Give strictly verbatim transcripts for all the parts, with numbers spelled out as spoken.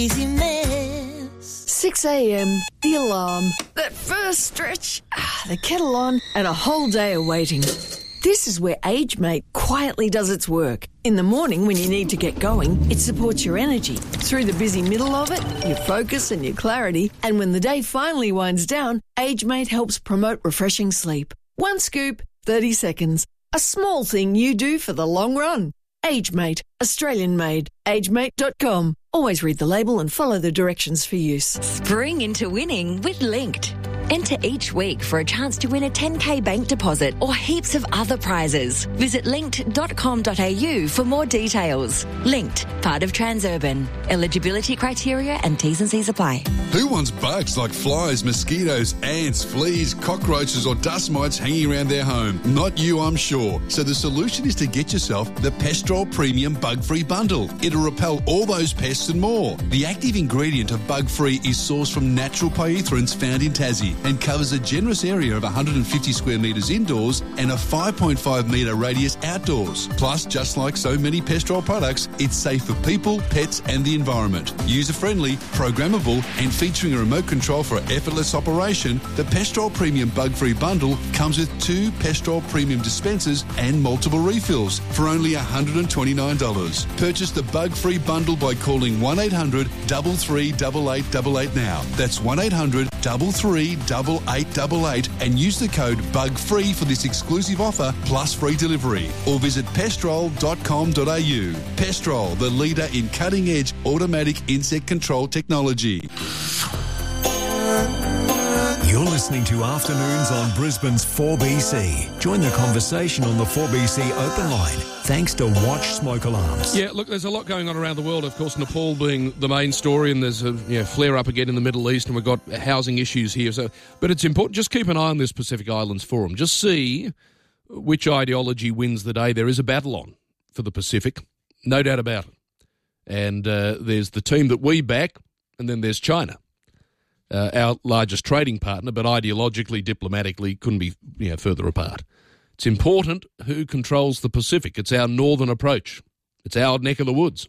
Easy mess. six a.m, the alarm, that first stretch, ah, the kettle on, and a whole day of waiting. This is where AgeMate quietly does its work. In the morning when you need to get going, it supports your energy. Through the busy middle of it, your focus and your clarity. And when the day finally winds down, AgeMate helps promote refreshing sleep. One scoop, thirty seconds. A small thing you do for the long run. AgeMate, Australian made. agemate dot com. Always read the label and follow the directions for use. Spring into winning with Linked. Enter each week for a chance to win a ten K bank deposit or heaps of other prizes. Visit linked dot com dot a u for more details. Linked, part of Transurban. Eligibility criteria and T's and C's apply. Who wants bugs like flies, mosquitoes, ants, fleas, cockroaches or dust mites hanging around their home? Not you, I'm sure. So the solution is to get yourself the Pestrol Premium Bug-Free Bundle. It'll repel all those pests and more. The active ingredient of Bug-Free is sourced from natural pyrethroids found in Tassie and covers a generous area of one hundred fifty square metres indoors and a five point five metre radius outdoors. Plus, just like so many Pestrol products, it's safe for people, pets and the environment. User-friendly, programmable and featuring a remote control for effortless operation, the Pestrol Premium Bug-Free Bundle comes with two Pestrol Premium dispensers and multiple refills for only one hundred twenty-nine dollars. Purchase the Bug-Free Bundle by calling one eight hundred, three three eight, eight eight eight now. That's one eight hundred, three three eight eight eight eight and use the code BUGFREE for this exclusive offer plus free delivery. Or visit pestrol dot com dot a u. Pestrol, the leader in cutting-edge automatic insect control technology. You're listening to Afternoons on Brisbane's four B C. Join the conversation on the four B C open line. Thanks to Watch Smoke Alarms. Yeah, look, there's a lot going on around the world. Of course, Nepal being the main story, and there's a you know, flare-up again in the Middle East, and we've got housing issues here. So, but it's important. Just keep an eye on this Pacific Islands Forum. Just see which ideology wins the day. There is a battle on for the Pacific, no doubt about it. And uh, there's the team that we back, and then there's China. Uh, our largest trading partner, but ideologically, diplomatically, couldn't be you know, further apart. It's important who controls the Pacific. It's our northern approach. It's our neck of the woods.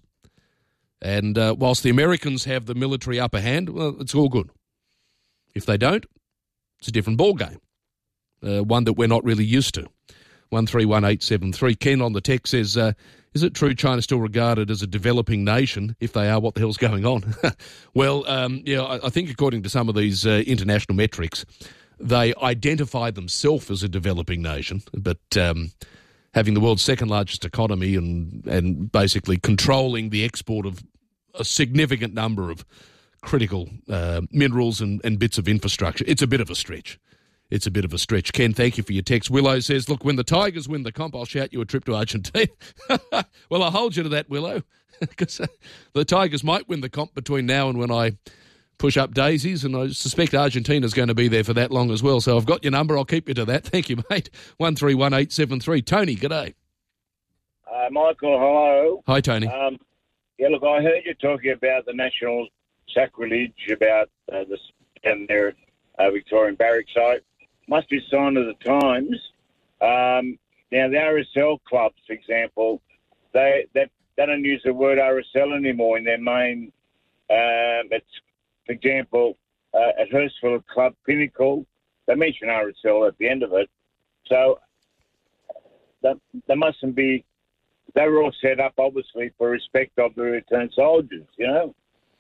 And uh, whilst the Americans have the military upper hand, well, it's all good. If they don't, it's a different ballgame, uh, one that we're not really used to. one three one eight seven three. Ken on the text says, uh, is it true China's still regarded as a developing nation? If they are, what the hell's going on? Well, um, yeah, I, I think according to some of these uh, international metrics, they identify themselves as a developing nation, but um, having the world's second largest economy and, and basically controlling the export of a significant number of critical uh, minerals and, and bits of infrastructure, it's a bit of a stretch. It's a bit of a stretch. Ken, thank you for your text. Willow says, look, when the Tigers win the comp, I'll shout you a trip to Argentina. Well, I'll hold you to that, Willow, because uh, the Tigers might win the comp between now and when I push up daisies, and I suspect Argentina's going to be there for that long as well. So I've got your number. I'll keep you to that. Thank you, mate. one three one eight seven three. Tony, g'day. Uh, Michael, hello. Hi, Tony. Um, yeah, look, I heard you talking about the national sacrilege about uh, the down there at uh, Victorian Barracks site. Must be a sign of the times. Um, now, the R S L clubs, for example, they, they they don't use the word R S L anymore in their main. Um, it's, for example, uh, at Hurstville Club Pinnacle, they mention R S L at the end of it. So that, they mustn't be. They were all set up, obviously, for respect of the returned soldiers. You know.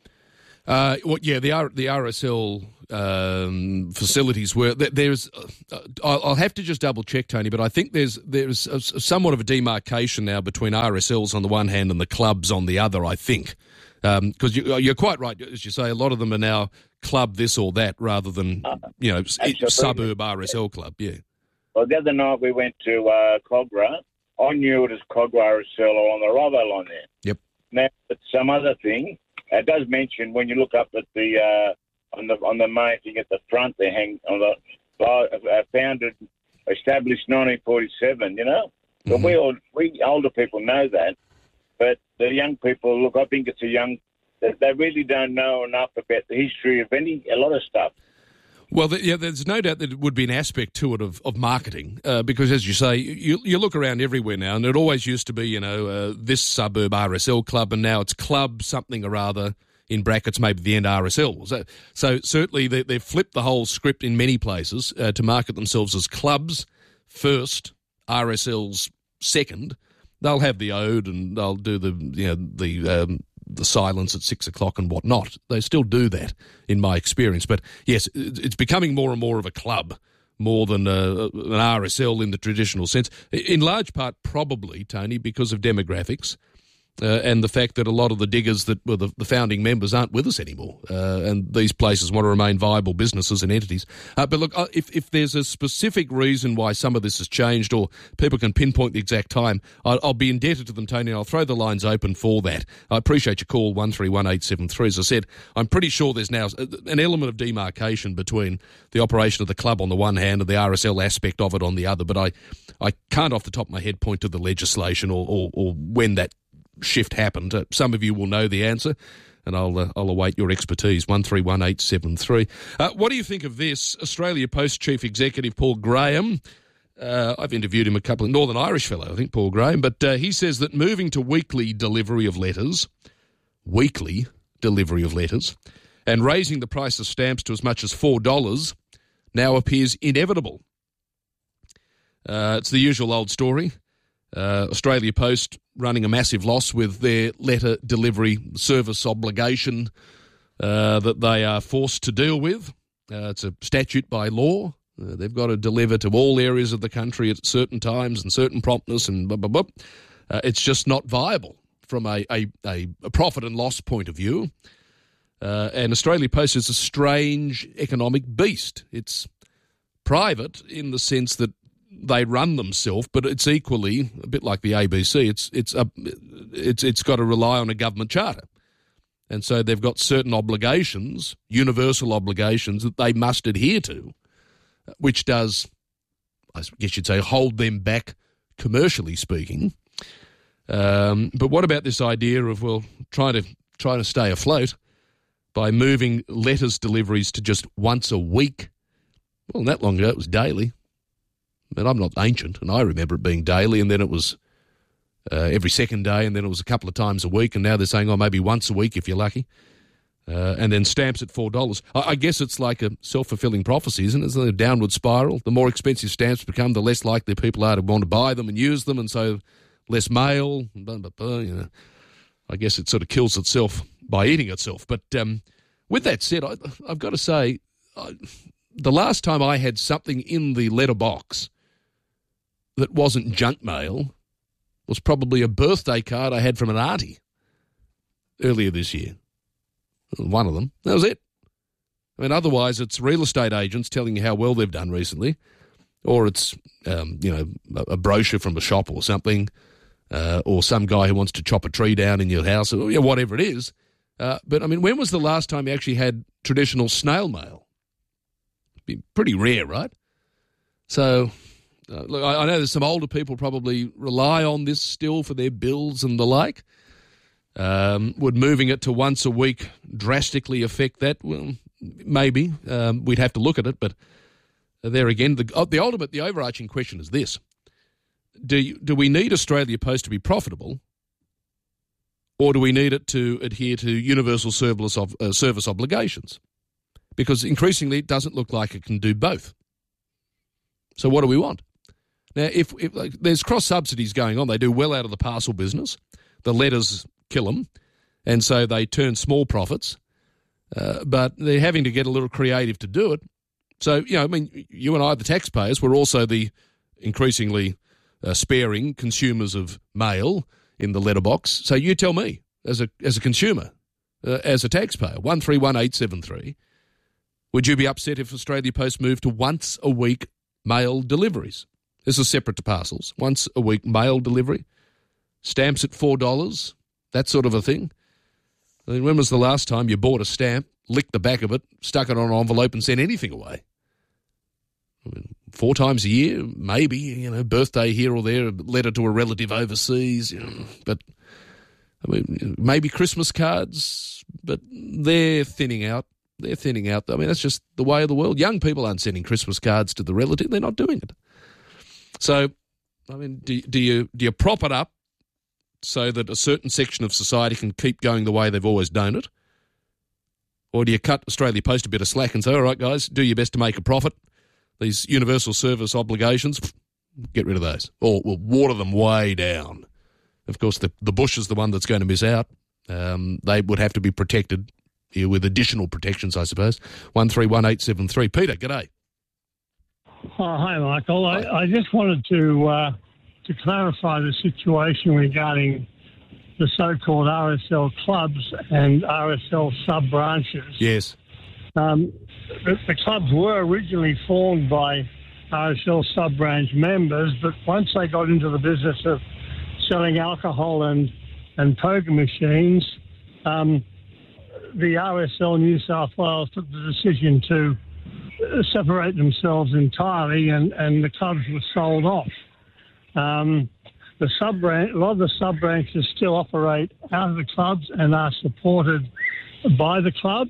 Uh, well, yeah, the R, the R S L um, facilities were there's. Uh, I'll have to just double check, Tony, but I think there's there's a, somewhat of a demarcation now between R S Ls on the one hand and the clubs on the other. I think because um, you, you're quite right, as you say, a lot of them are now club this or that rather than uh, you know absolutely. Suburb R S L club. Yeah. Well, the other night we went to uh, Cogra. I knew it as Cogra R S L on the Rovo line there. Yep. Now, it's some other thing. It does mention when you look up at the uh, on the on the main thing at the front, they hang on the uh, founded, established nineteen forty-seven. You know, mm-hmm. But we all we older people know that, but the young people look. I think it's a young. They, they really don't know enough about the history of any a lot of stuff. Well, the, yeah, there's no doubt that it would be an aspect to it of, of marketing uh, because, as you say, you, you look around everywhere now, and it always used to be, you know, uh, this suburb R S L club, and now it's club something or other in brackets, maybe the N R S L. So, so certainly they, they've flipped the whole script in many places uh, to market themselves as clubs first, R S Ls second. They'll have the ode and they'll do the you know the um, the silence at six o'clock and whatnot. They still do that, in my experience. But yes, it's becoming more and more of a club, more than a, an R S L in the traditional sense. In large part, probably, Tony, because of demographics. Uh, and the fact that a lot of the diggers that were the, the founding members aren't with us anymore, uh, and these places want to remain viable businesses and entities. Uh, but look, uh, if, if there's a specific reason why some of this has changed, or people can pinpoint the exact time, I'll, I'll be indebted to them, Tony, and I'll throw the lines open for that. I appreciate your call, one three one eight seven three. As I said, I'm pretty sure there's now an element of demarcation between the operation of the club on the one hand and the R S L aspect of it on the other, but I, I can't off the top of my head point to the legislation or, or, or when that shift happened. Uh, some of you will know the answer, and I'll uh, I'll await your expertise. One three one eight seven three. Uh, what do you think of this? Australia Post Chief Executive Paul Graham. Uh, I've interviewed him a couple of Northern Irish fellow, I think Paul Graham, but uh, he says that moving to weekly delivery of letters, weekly delivery of letters, and raising the price of stamps to as much as four dollars now appears inevitable. Uh, it's the usual old story. Uh, Australia Post running a massive loss with their letter delivery service obligation uh, that they are forced to deal with. Uh, it's a statute by law. Uh, they've got to deliver to all areas of the country at certain times and certain promptness and blah, blah, blah. Uh, it's just not viable from a, a, a profit and loss point of view. Uh, and Australia Post is a strange economic beast. It's private in the sense that they run themselves, but it's equally a bit like the A B C. It's it's a, it's it's got to rely on a government charter, and so they've got certain obligations, universal obligations that they must adhere to, which does, I guess you'd say, hold them back commercially speaking. Um, but what about this idea of well, trying to trying to stay afloat by moving letters deliveries to just once a week? Well, not long ago it was daily. But I'm not ancient, and I remember it being daily, and then it was uh, every second day, and then it was a couple of times a week, and now they're saying, oh, maybe once a week if you're lucky, uh, and then stamps at four dollars. I, I guess it's like a self-fulfilling prophecy, isn't it? It's a downward spiral. The more expensive stamps become, the less likely people are to want to buy them and use them, and so less mail. Blah, blah, blah, you know. I guess it sort of kills itself by eating itself. But um, with that said, I, I've got to say, I, the last time I had something in the letterbox that wasn't junk mail was probably a birthday card I had from an auntie earlier this year. One of them. That was it. I mean, otherwise it's real estate agents telling you how well they've done recently, or it's, um, you know, a, a brochure from a shop or something, uh, or some guy who wants to chop a tree down in your house, or you know, whatever it is. Uh, but, I mean, when was the last time you actually had traditional snail mail? It'd be pretty rare, right? So... Uh, look, I, I know there's some older people probably rely on this still for their bills and the like. Um, would moving it to once a week drastically affect that? Well, maybe. Um, we'd have to look at it, but there again, the, uh, the ultimate, the overarching question is this. Do, you, do we need Australia Post to be profitable, or do we need it to adhere to universal service, of, uh, service obligations? Because increasingly it doesn't look like it can do both. So what do we want? Now, if, if like, there's cross-subsidies going on, they do well out of the parcel business. The letters kill them, and so they turn small profits. Uh, but they're having to get a little creative to do it. So, you know, I mean, you and I, the taxpayers, we're also the increasingly uh, sparing consumers of mail in the letterbox. So you tell me, as a as a consumer, uh, as a taxpayer, one three one eight seven three, would you be upset if Australia Post moved to once a week mail deliveries? This is separate to parcels. Once a week mail delivery, stamps at four dollars, that sort of a thing. I mean, when was the last time you bought a stamp, licked the back of it, stuck it on an envelope and sent anything away? I mean, four times a year, maybe, you know, birthday here or there, a letter to a relative overseas, you know, but I mean, maybe Christmas cards, but they're thinning out. They're thinning out. I mean, that's just the way of the world. Young people aren't sending Christmas cards to the relative. They're not doing it. So, I mean, do, do you do you prop it up so that a certain section of society can keep going the way they've always done it? Or do you cut Australia Post a bit of slack and say, all right, guys, do your best to make a profit? These universal service obligations, get rid of those. Or we'll water them way down. Of course, the, the bush is the one that's going to miss out. Um, they would have to be protected here with additional protections, I suppose. one three one eight seven three. Peter, g'day. Oh, hi, Michael. I, I just wanted to uh, to clarify the situation regarding the so-called R S L clubs and R S L sub-branches. Yes. Um, the, the clubs were originally formed by R S L sub-branch members, but once they got into the business of selling alcohol and, and poker machines, um, the R S L New South Wales took the decision to separate themselves entirely, and, and the clubs were sold off. Um, the sub-branch, a lot of the sub-branches still operate out of the clubs and are supported by the clubs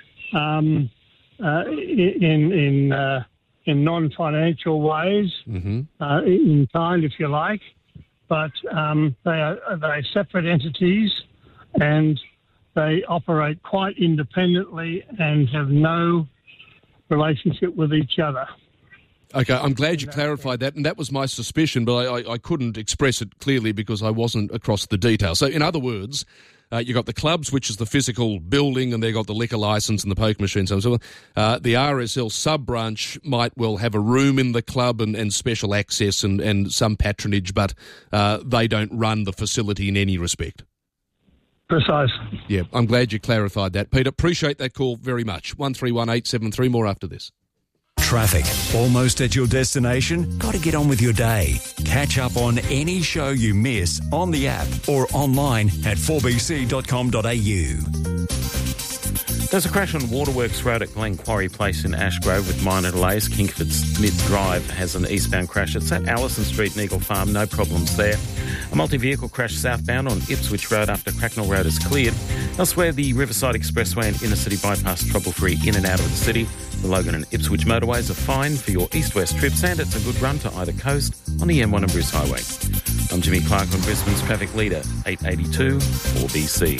um, uh, in in uh, in non-financial ways, mm-hmm. uh, in kind, if you like. But um, they are they are separate entities, and they operate quite independently and have no relationship with each other. Okay, I'm glad you clarified that, and that was my suspicion, but I, I, I couldn't express it clearly because I wasn't across the details. So, in other words, uh, you've got the clubs, which is the physical building, and they've got the liquor licence and the poker machines and so on. Uh, the R S L sub-branch might well have a room in the club and, and special access and, and some patronage, but uh, they don't run the facility in any respect. Precise. Yeah, I'm glad you clarified that. Peter, appreciate that call very much. one three one eight seven three, more after this. Traffic. Almost at your destination? Got to get on with your day. Catch up on any show you miss on the app or online at four b c dot com dot a u. There's a crash on Waterworks Road at Glen Quarry Place in Ashgrove with minor delays. Kingsford Smith Drive has an eastbound crash. It's at Allison Street in Eagle Farm, no problems there. A multi-vehicle crash southbound on Ipswich Road after Cracknell Road is cleared. Elsewhere, the Riverside Expressway and Inner City Bypass trouble-free in and out of the city. The Logan and Ipswich motorways are fine for your east-west trips, and it's a good run to either coast on the M one and Bruce Highway. I'm Jimmy Clark on Brisbane's traffic leader, eight eighty-two four B C.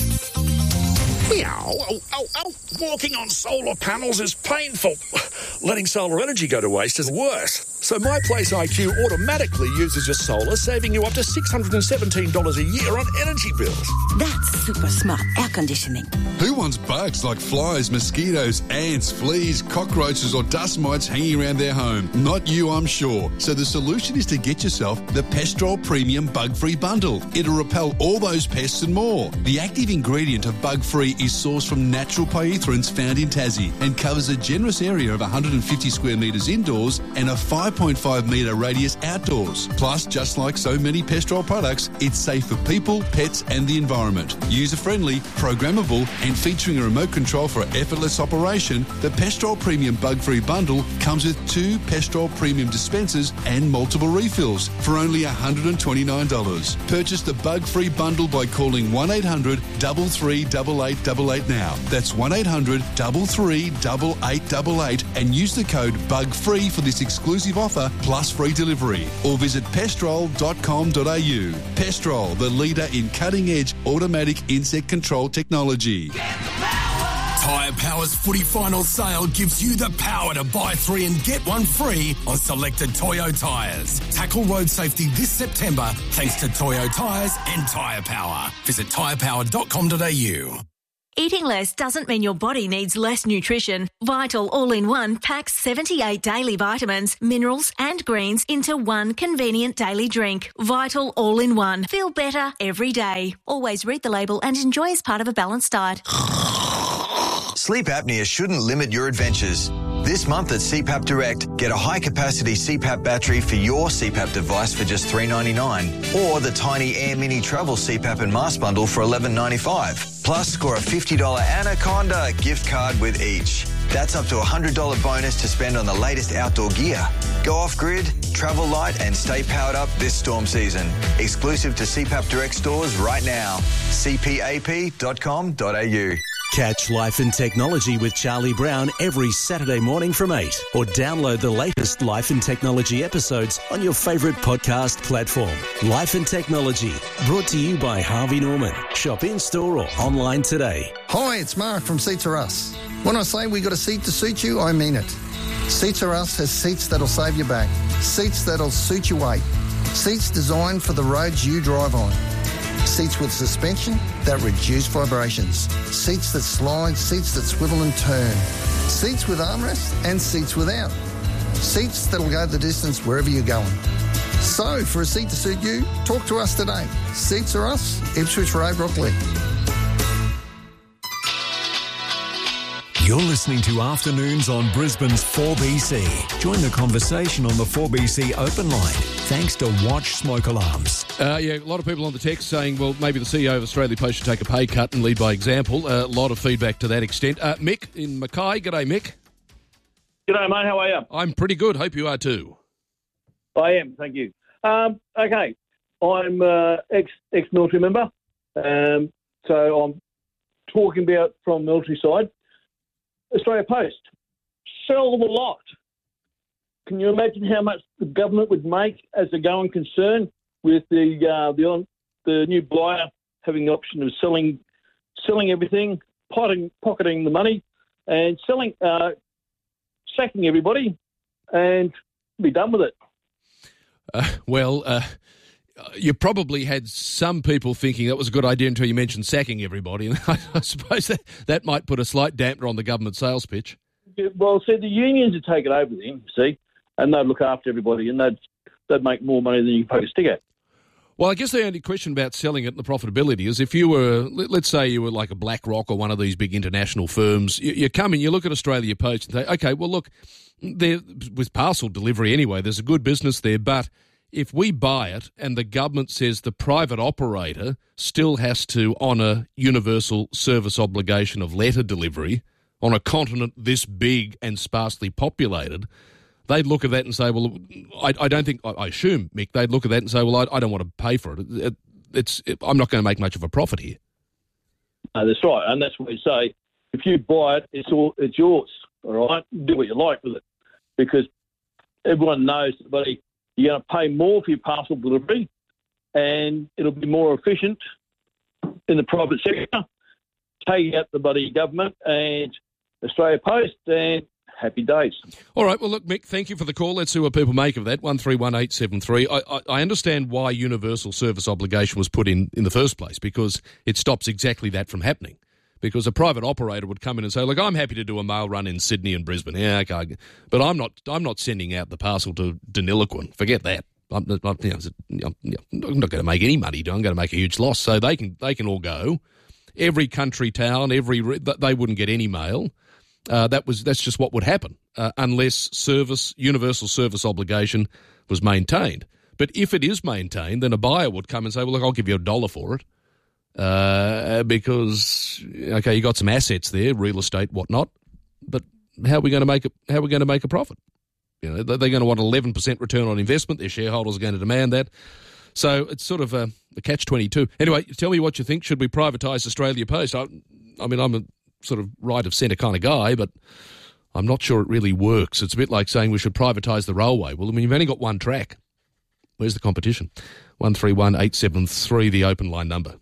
Meow. Oh, oh, oh. Walking on solar panels is painful. Letting solar energy go to waste is worse. So My Place I Q automatically uses your solar, saving you up to six hundred seventeen dollars a year on energy bills. That's super smart air conditioning. Who wants bugs like flies, mosquitoes, ants, fleas, cockroaches or dust mites hanging around their home? Not you, I'm sure. So the solution is to get yourself the Pestrol Premium Bug-Free Bundle. It'll repel all those pests and more. The active ingredient of Bug-Free is sourced from natural pyrethroins found in Tassie and covers a generous area of one hundred fifty square metres indoors and a five point five metre radius outdoors. Plus, just like so many Pestrol products, it's safe for people, pets and the environment. User-friendly, programmable and featuring a remote control for effortless operation, the Pestrol Premium Bug-Free Bundle comes with two Pestrol Premium dispensers and multiple refills for only one hundred twenty-nine dollars. Purchase the Bug-Free Bundle by calling one eight hundred three three eight eight eight eight now. That's one eight hundred three three eight eight eight eight and use the code BUGFREE for this exclusive offer plus free delivery. Or visit pestrol dot com dot a u. Pestrol, the leader in cutting-edge automatic insect control technology. Tyre Power's footy final sale gives you the power to buy three and get one free on selected Toyo tyres. Tackle road safety this September thanks to Toyo tyres and Tyre Power. Visit tyre power dot com dot a u. Eating less doesn't mean your body needs less nutrition. Vital All-in-One packs seventy-eight daily vitamins, minerals and greens into one convenient daily drink. Vital All-in-One. Feel better every day. Always read the label and enjoy as part of a balanced diet. Sleep apnea shouldn't limit your adventures. This month at C PAP Direct, get a high-capacity C PAP battery for your C PAP device for just three dollars ninety-nine, or the tiny Air Mini Travel C PAP and Mask Bundle for eleven dollars ninety-five. Plus, score a fifty dollars Anaconda gift card with each. That's up to a one hundred dollars bonus to spend on the latest outdoor gear. Go off-grid, travel light and stay powered up this storm season. Exclusive to C PAP Direct stores right now. c p a p dot com dot a u. Catch Life and Technology with Charlie Brown every Saturday morning from eight, or download the latest Life and Technology episodes on your favourite podcast platform. Life and Technology, brought to you by Harvey Norman. Shop in-store or online today. Hi, it's Mark from Seats Are Us. When I say we got a seat to suit you, I mean it. Seats Are Us has seats that'll save your back, seats that'll suit your weight, seats designed for the roads you drive on. Seats with suspension that reduce vibrations. Seats that slide, seats that swivel and turn. Seats with armrests and seats without. Seats that'll go the distance wherever you're going. So, for a seat to suit you, talk to us today. Seats Are Us, Ipswich Road, Brooklyn. You're listening to Afternoons on Brisbane's four B C. Join the conversation on the four B C open line, thanks to Watch Smoke Alarms. Uh, yeah, a lot of people on the text saying, well, maybe the C E O of Australia Post should take a pay cut and lead by example. A uh, lot of feedback to that extent. Uh, Mick in Mackay. G'day, Mick. G'day, mate. How are you? I'm pretty good. Hope you are too. I am, thank you. Um, okay, I'm uh, ex, ex-military member, um, so I'm talking about from military side. Australia Post, sell them a lot. Can you imagine how much the government would make as a going concern with the uh, the, the new buyer having the option of selling selling everything, potting, pocketing the money, and selling, uh, sacking everybody, and be done with it? Uh, well, uh, you probably had some people thinking that was a good idea until you mentioned sacking everybody. And I suppose that, that might put a slight dampener on the government sales pitch. Yeah, well, see, the unions would take it over then, see, and they'd look after everybody, and they'd they'd make more money than you can poke a stick at. Well, I guess the only question about selling it and the profitability is if you were, let's say you were like a BlackRock or one of these big international firms, you, you come in, you look at Australia Post and say, okay, well, look, with parcel delivery anyway, there's a good business there, but if we buy it and the government says the private operator still has to honour universal service obligation of letter delivery on a continent this big and sparsely populated, they'd look at that and say, well, I, I don't think, I assume, Mick, they'd look at that and say, well, I, I don't want to pay for it. it it's it, I'm not going to make much of a profit here. No, that's right, and that's what we say. If you buy it, it's all it's yours, all right? Do what you like with it, because everyone knows that, buddy, you're going to pay more for your parcel delivery, and it'll be more efficient in the private sector. Take out the bloody government and Australia Post, and happy days. All right. Well, look, Mick, thank you for the call. Let's see what people make of that. one three one eight seven three. I, I, I understand why universal service obligation was put in in the first place, because it stops exactly that from happening. Because a private operator would come in and say, look, I'm happy to do a mail run in Sydney and Brisbane. Yeah, okay. But I'm not I'm not sending out the parcel to Deniliquin. Forget that. I'm, I'm, you know, I'm not going to make any money. I'm going to make a huge loss. So they can they can all go. Every country town, every they wouldn't get any mail. Uh, that was that's just what would happen uh, unless service universal service obligation was maintained. But if it is maintained, then a buyer would come and say, well, look, I'll give you a dollar for it. Uh, because okay, you got some assets there, real estate, whatnot, but how are we going to make it? How are we going to make a profit? You know, they're going to want eleven percent return on investment. Their shareholders are going to demand that. So it's sort of a, a catch twenty-two. Anyway, tell me what you think. Should we privatise Australia Post? I, I mean, I'm a sort of right of centre kind of guy, but I'm not sure it really works. It's a bit like saying we should privatise the railway. Well, I mean, you've only got one track. Where's the competition? one three one eight seven three, the open line number.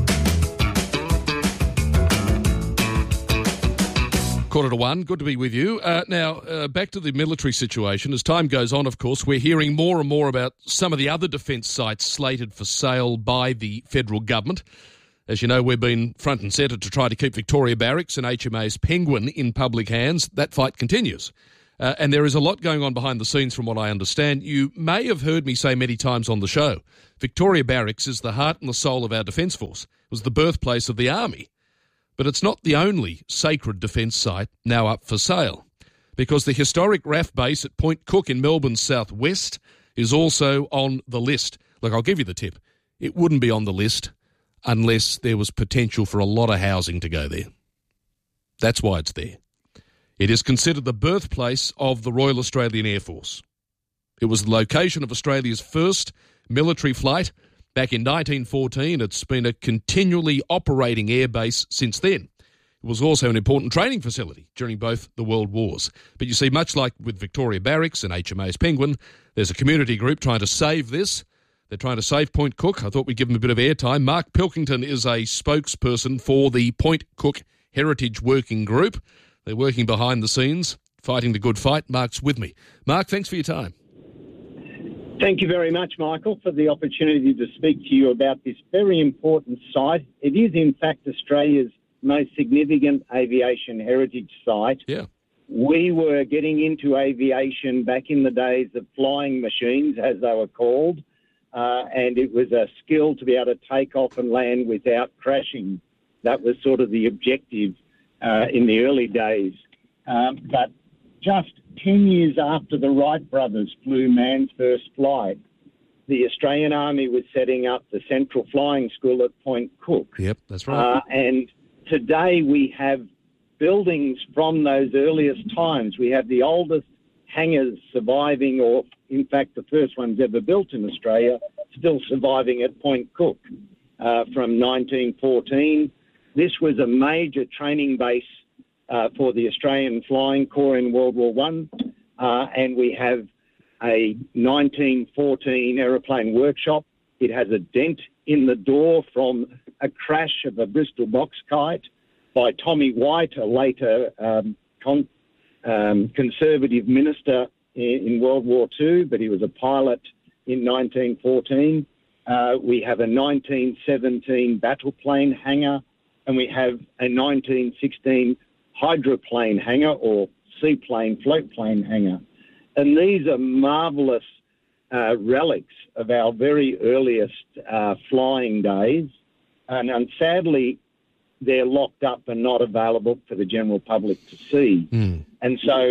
Quarter to one, good to be with you. Uh, now, uh, back to the military situation. As time goes on, of course, we're hearing more and more about some of the other defence sites slated for sale by the federal government. As you know, we've been front and centre to try to keep Victoria Barracks and H M A S Penguin in public hands. That fight continues. Uh, and there is a lot going on behind the scenes from what I understand. You may have heard me say many times on the show, Victoria Barracks is the heart and the soul of our Defence Force. It was the birthplace of the Army. But it's not the only sacred defence site now up for sale, because the historic R A F base at Point Cook in Melbourne's southwest is also on the list. Look, I'll give you the tip. It wouldn't be on the list unless there was potential for a lot of housing to go there. That's why it's there. It is considered the birthplace of the Royal Australian Air Force. It was the location of Australia's first military flight back in nineteen fourteen. It's been a continually operating airbase since then. It was also an important training facility during both the World Wars. But you see, much like with Victoria Barracks and H M A S Penguin, there's a community group trying to save this. They're trying to save Point Cook. I thought we'd give them a bit of airtime. Mark Pilkington is a spokesperson for the Point Cook Heritage Working Group. They're working behind the scenes, fighting the good fight. Mark's with me. Mark, thanks for your time. Thank you very much, Michael, for the opportunity to speak to you about this very important site. It is, in fact, Australia's most significant aviation heritage site. Yeah. We were getting into aviation back in the days of flying machines, as they were called, uh, and it was a skill to be able to take off and land without crashing. That was sort of the objective uh, in the early days. Um, but just ten years after the Wright brothers flew man's first flight, the Australian Army was setting up the Central Flying School at Point Cook. Yep, that's right. Uh, and today we have buildings from those earliest times. We have the oldest hangars surviving, or in fact the first ones ever built in Australia, still surviving at Point Cook uh, from nineteen fourteen. This was a major training base Uh, for the Australian Flying Corps in World War One, uh, and we have a nineteen fourteen aeroplane workshop. It has a dent in the door from a crash of a Bristol box kite by Tommy White, a later um, con- um, Conservative minister in, in World War Two, but he was a pilot in nineteen fourteen. Uh, we have a nineteen seventeen battle plane hangar, and we have a nineteen sixteen hydroplane hangar or seaplane, float plane hangar. And these are marvellous uh, relics of our very earliest uh, flying days. And, and sadly, they're locked up and not available for the general public to see. Mm. And so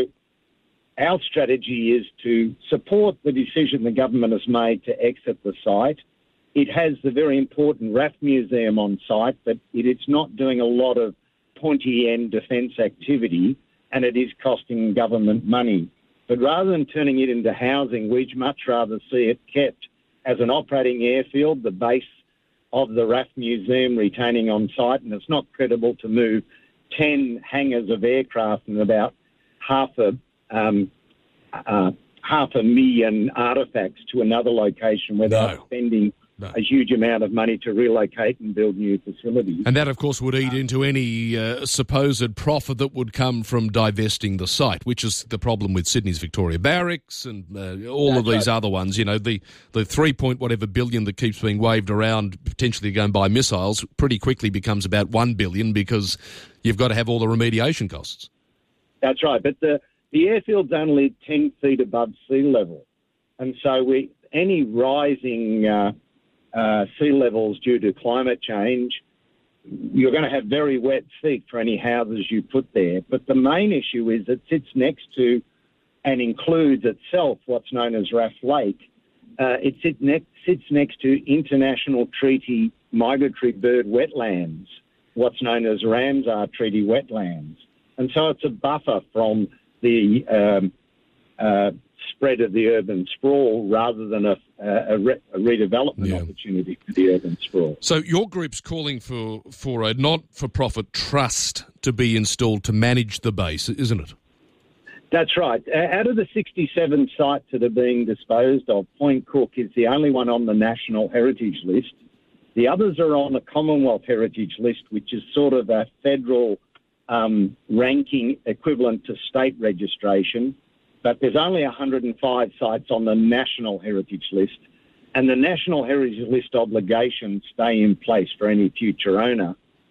our strategy is to support the decision the government has made to exit the site. It has the very important R A F Museum on site, but it, it's not doing a lot of pointy-end defence activity, and it is costing government money. But rather than turning it into housing, we'd much rather see it kept as an operating airfield, the base of the R A F Museum retaining on site, and it's not credible to move ten hangars of aircraft and about half a um, uh, half a million artefacts to another location without No. spending No. a huge amount of money to relocate and build new facilities. And that, of course, would eat into any uh, supposed profit that would come from divesting the site, which is the problem with Sydney's Victoria Barracks and uh, all That's of these right. other ones. You know, the, the three point whatever billion that keeps being waved around, potentially going by missiles, pretty quickly becomes about one billion because you've got to have all the remediation costs. That's right, but the, the airfield's only ten feet above sea level. And so we any rising uh, uh, sea levels due to climate change, you're going to have very wet feet for any houses you put there. But the main issue is it sits next to and includes itself what's known as Raff Lake. Uh, it sit ne- sits next to international treaty migratory bird wetlands, what's known as Ramsar Treaty wetlands. And so it's a buffer from the um, uh, spread of the urban sprawl rather than a, a, re- a redevelopment Yeah. opportunity for the urban sprawl. So your group's calling for, for a not-for-profit trust to be installed to manage the base, isn't it? That's right. Uh, out of the sixty-seven sites that are being disposed of, Point Cook is the only one on the National Heritage List. The others are on the Commonwealth Heritage List, which is sort of a federal um, ranking equivalent to state registration. But there's only one hundred five sites on the National Heritage List, and the National Heritage List obligations stay in place for any future owner.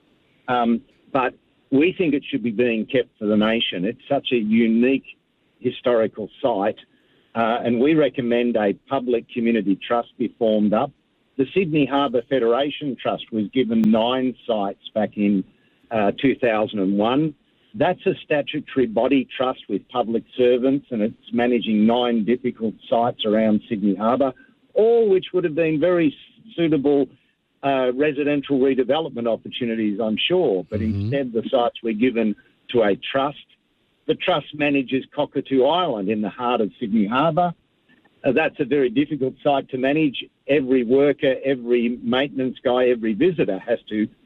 Um, but we think it should be being kept for the nation. It's such a unique historical site, uh, and we recommend a public community trust be formed up. The Sydney Harbour Federation Trust was given nine sites back in uh, two thousand one. That's a statutory body trust with public servants, and it's managing nine difficult sites around Sydney Harbour, all which would have been very suitable uh, residential redevelopment opportunities, I'm sure. But Mm-hmm. instead, the sites were given to a trust. The trust manages Cockatoo Island in the heart of Sydney Harbour. Uh, that's a very difficult site to manage. Every worker, every maintenance guy, every visitor has to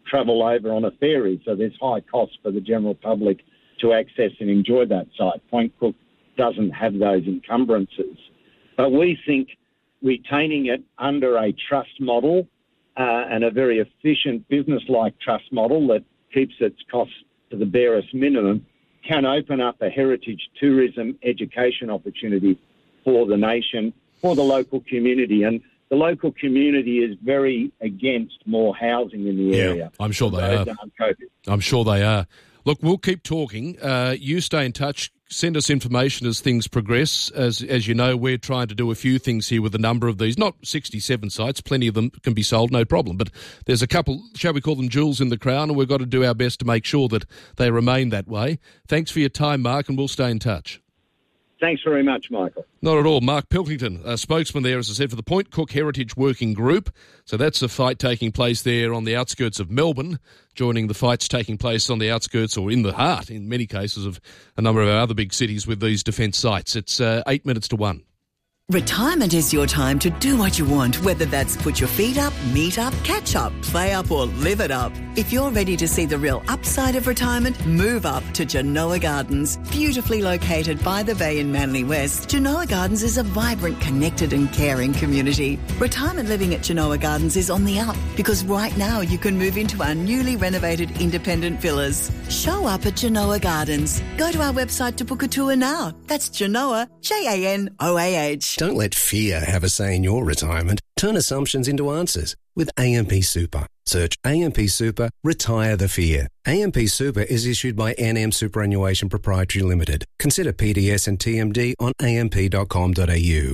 travel over on a ferry, so there's high costs for the general public to access and enjoy that site. Point Cook doesn't have those encumbrances. But we think retaining it under a trust model uh, and a very efficient business-like trust model that keeps its costs to the barest minimum can open up a heritage tourism education opportunity for the nation, for the local community. And the local community is very against more housing in the yeah, area. I'm sure they are. I'm sure they are. Look, we'll keep talking. Uh, you stay in touch. Send us information as things progress. As as you know, we're trying to do a few things here with a number of these. Not sixty-seven sites. Plenty of them can be sold, no problem. But there's a couple, shall we call them jewels in the crown, and we've got to do our best to make sure that they remain that way. Thanks for your time, Mark, and we'll stay in touch. Thanks very much, Michael. Not at all. Mark Pilkington, a spokesman there, as I said, for the Point Cook Heritage Working Group. So that's a fight taking place there on the outskirts of Melbourne, joining the fights taking place on the outskirts, or in the heart, in many cases, of a number of our other big cities with these defence sites. It's uh, eight minutes to one. Retirement is your time to do what you want, whether that's put your feet up, meet up, catch up, play up or live it up. If you're ready to see the real upside of retirement, move up to Genoa Gardens. Beautifully located by the bay in Manly West, Genoa Gardens is a vibrant, connected and caring community. Retirement living at Genoa Gardens is on the up because right now you can move into our newly renovated independent villas. Show up at Genoa Gardens. Go to our website to book a tour now. That's Genoa, J A N O A H. Don't let fear have a say in your retirement. Turn assumptions into answers with A M P Super. Search A M P Super, retire the fear. A M P Super is issued by N M Superannuation Proprietary Limited. Consider P D S and T M D on a m p dot com dot a u.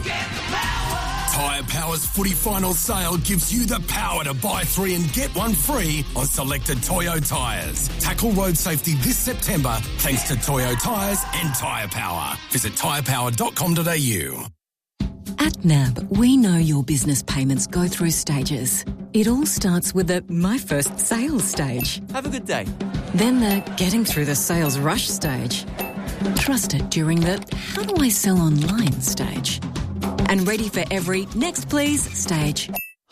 Tyre Power's footy final sale gives you the power to buy three and get one free on selected Toyo tyres. Tackle road safety this September thanks to Toyo tyres and Tyre Power. Visit tyre power dot com dot a u. At N A B, we know your business payments go through stages. It all starts with the My First Sales stage. Have a good day. Then the Getting Through the Sales Rush stage. Trusted during the How do I sell online stage. And ready for every Next Please stage.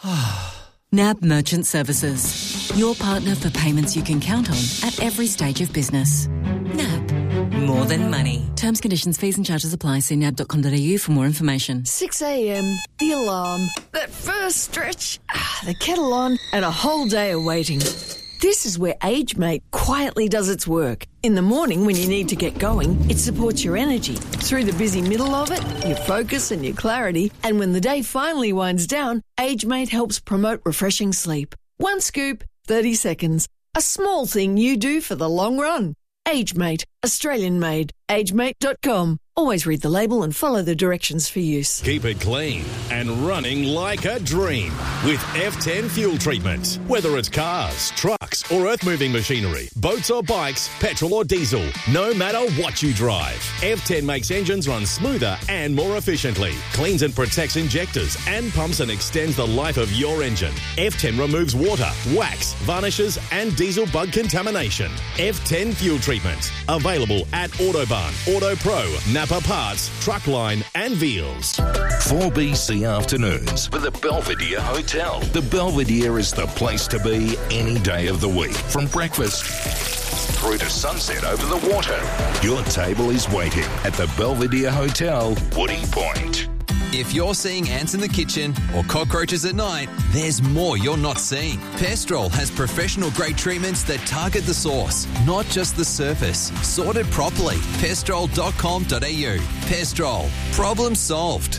N A B Merchant Services. Your partner for payments you can count on at every stage of business. N A B. More than money. Terms, conditions, fees and charges apply. See n a b dot com dot a u for more information. six a.m, the alarm, that first stretch, ah, the kettle on, and a whole day of waiting. This is where AgeMate quietly does its work. In the morning when you need to get going, it supports your energy. Through the busy middle of it, your focus and your clarity. And when the day finally winds down, AgeMate helps promote refreshing sleep. One scoop, thirty seconds. A small thing you do for the long run. AgeMate, Australian made. age mate dot com. Always read the label and follow the directions for use. Keep it clean and running like a dream with F ten fuel treatment. Whether it's cars, trucks or earth-moving machinery, boats or bikes, petrol or diesel, no matter what you drive, F ten makes engines run smoother and more efficiently, cleans and protects injectors and pumps and extends the life of your engine. F ten removes water, wax, varnishes and diesel bug contamination. F ten fuel treatment. Available at Autobahn, Auto Pro, Napa Parts, Truckline and Veals. four B C Afternoons with the Belvedere Hotel. The Belvedere is the place to be any day of the week. From breakfast through to sunset over the water. Your table is waiting at the Belvedere Hotel, Woody Point. If you're seeing ants in the kitchen or cockroaches at night, there's more you're not seeing. Pestrol has professional-grade treatments that target the source, not just the surface. Sorted properly. pestrol dot com dot a u. Pestrol. Problem solved.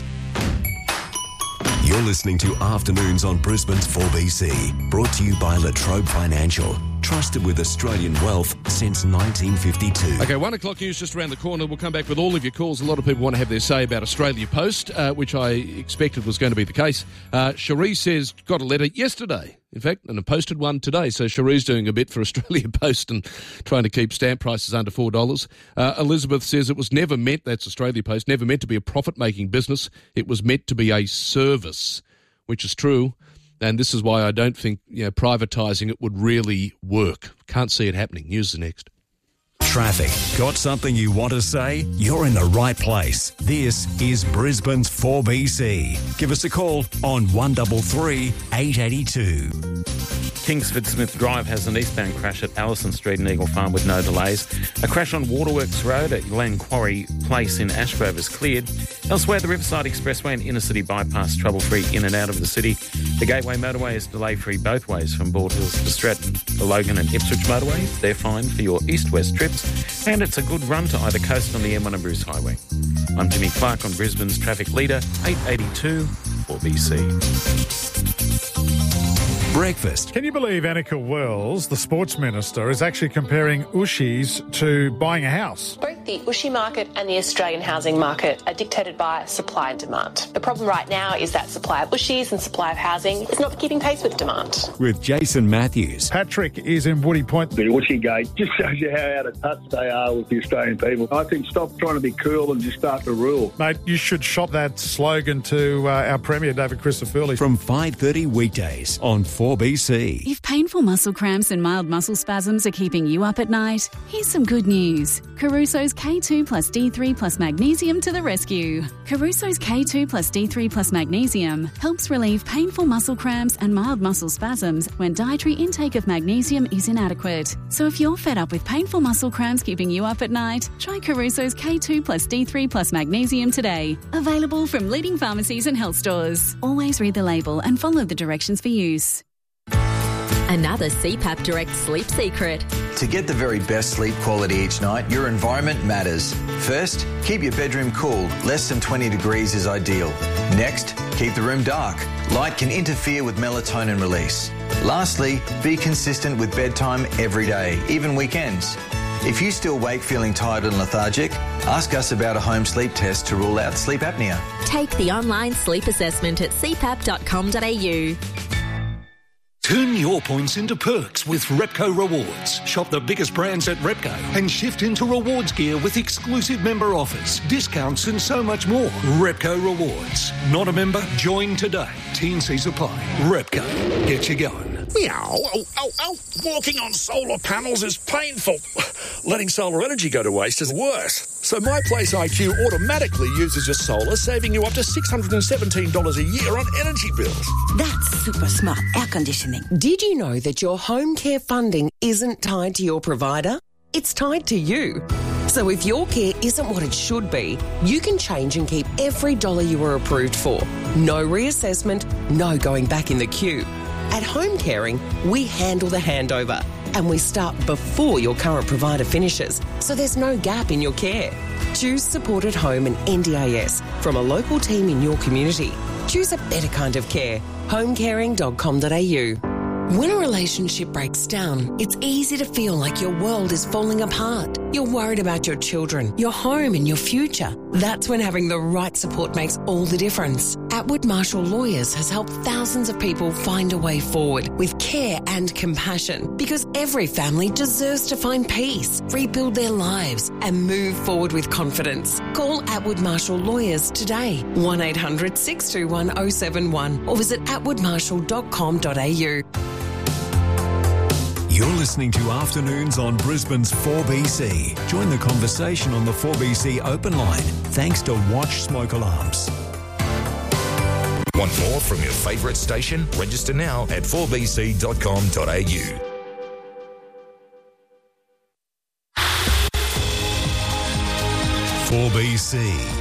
You're listening to Afternoons on Brisbane's four B C, brought to you by La Trobe Financial. Trusted with Australian wealth since nineteen fifty-two. Okay, one o'clock news just around the corner. We'll come back with all of your calls. A lot of people want to have their say about Australia Post, uh, which I expected was going to be the case. Uh, Cherie says, got a letter yesterday, in fact, and I posted one today. So Cherie's doing a bit for Australia Post and trying to keep stamp prices under four dollars. Uh, Elizabeth says it was never meant, that's Australia Post, never meant to be a profit-making business. It was meant to be a service, which is true. And this is why I don't think, you know, privatising it would really work. Can't see it happening. News the next. Traffic. Got something you want to say? You're in the right place. This is Brisbane's four B C. Give us a call on one three three, eight eight two. Kingsford Smith Drive has an eastbound crash at Allison Street and Eagle Farm with no delays. A crash on Waterworks Road at Glen Quarry Place in Ashgrove is cleared. Elsewhere, the Riverside Expressway and Inner City Bypass trouble-free in and out of the city. The Gateway Motorway is delay-free both ways from Bald Hills to Stratton. The Logan and Ipswich Motorways, they're fine for your east-west trips. And it's a good run to either coast on the M one and Bruce Highway. I'm Jimmy Clark on Brisbane's Traffic Leader, eight eighty-two four B C. Breakfast. Can you believe Annika Wells, the sports minister, is actually comparing Ushies to buying a house? Both the Ushi market and the Australian housing market are dictated by supply and demand. The problem right now is that supply of Ushis and supply of housing is not keeping pace with demand. With Jason Matthews. Patrick is in Woody Point. The Ushi gate just shows you how out of touch they are with the Australian people. I think stop trying to be cool and just start to rule. Mate, you should shop that slogan to uh, our Premier, David Christofouli. From five thirty weekdays on four B C. If painful muscle cramps and mild muscle spasms are keeping you up at night, here's some good news. Caruso's K two plus D three plus magnesium to the rescue. Caruso's K two plus D three plus magnesium helps relieve painful muscle cramps and mild muscle spasms when dietary intake of magnesium is inadequate. So if you're fed up with painful muscle cramps keeping you up at night, try Caruso's K two plus D three plus magnesium today. Available from leading pharmacies and health stores. Always read the label and follow the directions for use. Another C PAP Direct sleep secret. To get the very best sleep quality each night, your environment matters. First, keep your bedroom cool. Less than twenty degrees is ideal. Next, keep the room dark. Light can interfere with melatonin release. Lastly, be consistent with bedtime every day, even weekends. If you still wake feeling tired and lethargic, ask us about a home sleep test to rule out sleep apnea. Take the online sleep assessment at c pap dot com dot a u. Turn your points into perks with Repco Rewards. Shop the biggest brands at Repco and shift into rewards gear with exclusive member offers, discounts and so much more. Repco Rewards. Not a member? Join today. T and C's apply. Repco. Get you going. Meow. Oh, oh, oh. Walking on solar panels is painful. Letting solar energy go to waste is worse. So My Place I Q automatically uses your solar, saving you up to six hundred seventeen dollars a year on energy bills. That's super smart air conditioning. Did you know that your home care funding isn't tied to your provider? It's tied to you. So if your care isn't what it should be, you can change and keep every dollar you were approved for. No reassessment, no going back in the queue. At Home Caring, we handle the handover and we start before your current provider finishes, so there's no gap in your care. Choose Support at Home and N D A S from a local team in your community. Choose a better kind of care. home caring dot com dot a u. When a relationship breaks down, it's easy to feel like your world is falling apart. You're worried about your children, your home and your future. That's when having the right support makes all the difference. Atwood Marshall Lawyers has helped thousands of people find a way forward with care and compassion, because every family deserves to find peace, rebuild their lives and move forward with confidence. Call Atwood Marshall Lawyers today, one eight hundred six two one oh seven one, or visit atwood marshall dot com dot a u. You're listening to Afternoons on Brisbane's four B C. Join the conversation on the four B C open line, thanks to Watch Smoke Alarms. Want more from your favourite station? Register now at four b c dot com dot a u. four B C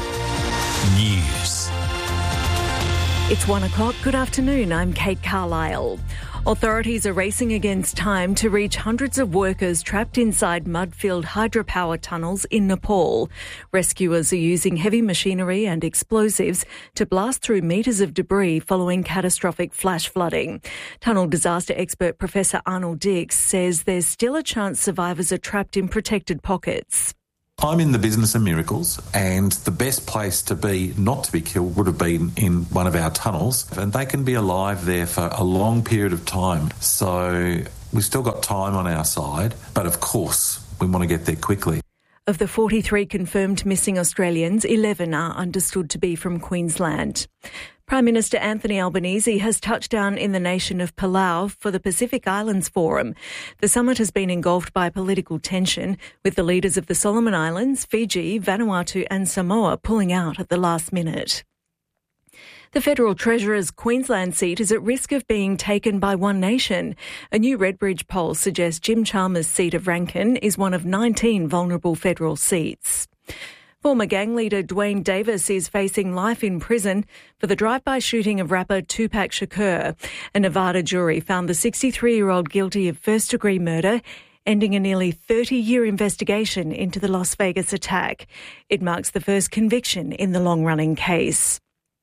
News. It's one o'clock. Good afternoon. I'm Kate Carlisle. Authorities are racing against time to reach hundreds of workers trapped inside mud-filled hydropower tunnels in Nepal. Rescuers are using heavy machinery and explosives to blast through metres of debris following catastrophic flash flooding. Tunnel disaster expert Professor Arnold Dix says there's still a chance survivors are trapped in protected pockets. I'm in the business of miracles, and the best place to be not to be killed would have been in one of our tunnels, and they can be alive there for a long period of time. So we've still got time on our side, but of course we want to get there quickly. Of the forty-three confirmed missing Australians, eleven are understood to be from Queensland. Prime Minister Anthony Albanese has touched down in the nation of Palau for the Pacific Islands Forum. The summit has been engulfed by political tension, with the leaders of the Solomon Islands, Fiji, Vanuatu and Samoa pulling out at the last minute. The Federal Treasurer's Queensland seat is at risk of being taken by One Nation. A new Redbridge poll suggests Jim Chalmers' seat of Rankin is one of nineteen vulnerable federal seats. Former gang leader Dwayne Davis is facing life in prison for the drive-by shooting of rapper Tupac Shakur. A Nevada jury found the sixty-three-year-old guilty of first-degree murder, ending a nearly thirty-year investigation into the Las Vegas attack. It marks the first conviction in the long-running case.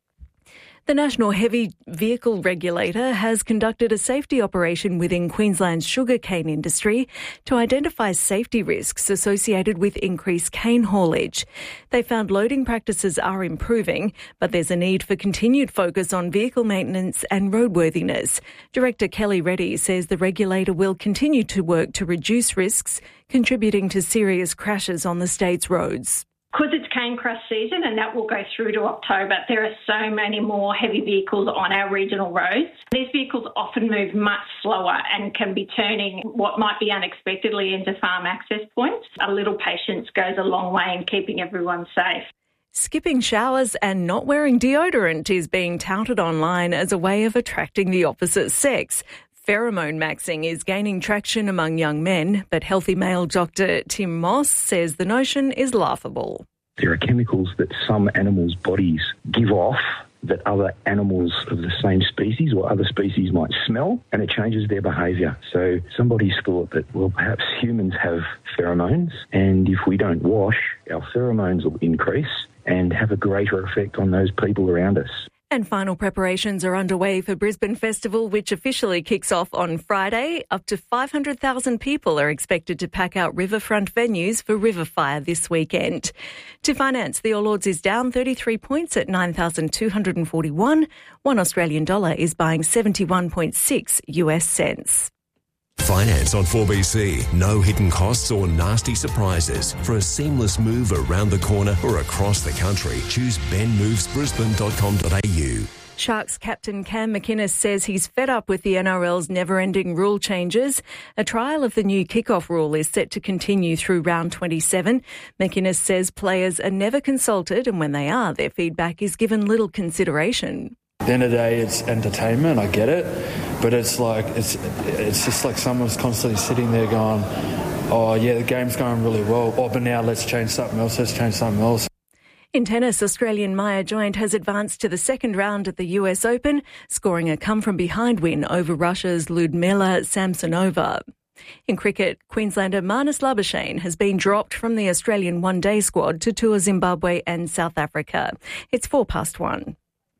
The National Heavy Vehicle Regulator has conducted a safety operation within Queensland's sugarcane industry to identify safety risks associated with increased cane haulage. They found loading practices are improving, but there's a need for continued focus on vehicle maintenance and roadworthiness. Director Kelly Reddy says the regulator will continue to work to reduce risks, contributing to serious crashes on the state's roads. Because it's cane crush season and that will go through to October, there are so many more heavy vehicles on our regional roads. These vehicles often move much slower and can be turning what might be unexpectedly into farm access points. A little patience goes a long way in keeping everyone safe. Skipping showers and not wearing deodorant is being touted online as a way of attracting the opposite sex. Pheromone maxing is gaining traction among young men, but healthy male doctor Tim Moss says the notion is laughable. There are chemicals that some animals' bodies give off that other animals of the same species or other species might smell, and it changes their behaviour. So somebody's thought that, well, perhaps humans have pheromones, and if we don't wash, our pheromones will increase and have a greater effect on those people around us. And final preparations are underway for Brisbane Festival, which officially kicks off on Friday. Up to five hundred thousand people are expected to pack out riverfront venues for Riverfire this weekend. To finance, the All Ords is down thirty-three points at nine thousand two hundred forty-one. One Australian dollar is buying seventy-one point six U S cents. Finance on four B C. No hidden costs or nasty surprises. For a seamless move around the corner or across the country, choose ben moves brisbane dot com dot a u. Sharks captain Cam McInnes says he's fed up with the N R L's never-ending rule changes. A trial of the new kick-off rule is set to continue through round twenty-seven. McInnes says players are never consulted, and when they are, their feedback is given little consideration. At the end of the day, it's entertainment, I get it, but it's like, it's it's just like someone's constantly sitting there going, oh yeah, the game's going really well, oh but now let's change something else, let's change something else. In tennis, Australian Maya Joint has advanced to the second round at the U S Open, scoring a come-from-behind win over Russia's Ludmila Samsonova. In cricket, Queenslander Marnus Labuschagne has been dropped from the Australian one-day squad to tour Zimbabwe and South Africa. It's four past one.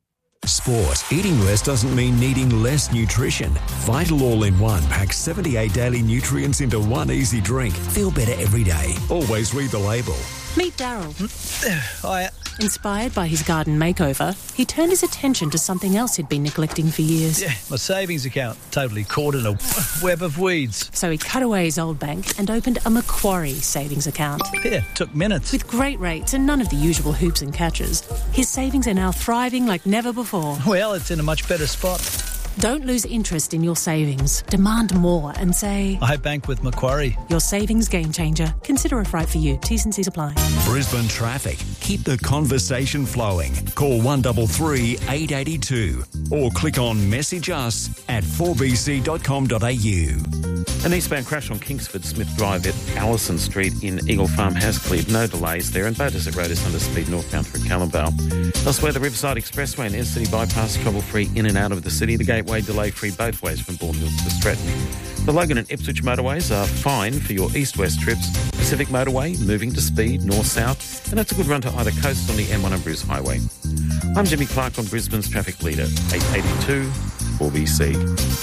Sport. Eating less doesn't mean needing less nutrition. Vital All-in-One packs seventy-eight daily nutrients into one easy drink. Feel better every day. Always read the label. Meet Daryl. Hiya. Inspired by his garden makeover, he turned his attention to something else he'd been neglecting for years. Yeah, my savings account. Totally caught in a web of weeds. So he cut away his old bank and opened a Macquarie savings account. Yeah, took minutes. With great rates and none of the usual hoops and catches, his savings are now thriving like never before. Well, it's in a much better spot. Don't lose interest in your savings. Demand more and say, I bank with Macquarie. Your savings game changer. Consider if right for you. T's and C's apply. Brisbane traffic. Keep the conversation flowing. Call one three three, eight eight two or click on message us at four b c dot com dot a u. An eastbound crash on Kingsford Smith Drive at Allison Street in Eagle Farm has cleared. No delays there, and Beaudesert Road is under speed northbound through Callambale. Elsewhere, the Riverside Expressway and Inner City Bypass trouble-free in and out of the city. The Gateway delay-free both ways from Bourne Hills to Stratton. The Logan and Ipswich motorways are fine for your east-west trips. Pacific Motorway moving to speed north-south, and that's a good run to either coast on the M one and Bruce Highway. I'm Jimmy Clark on Brisbane's traffic leader, eight eighty-two four B C.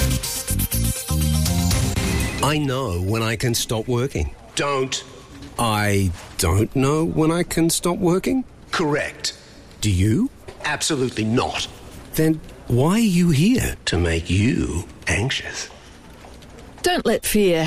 I know when I can stop working. Don't. I don't know when I can stop working? Correct. Do you? Absolutely not. Then why are you here? To make you anxious. Don't let fear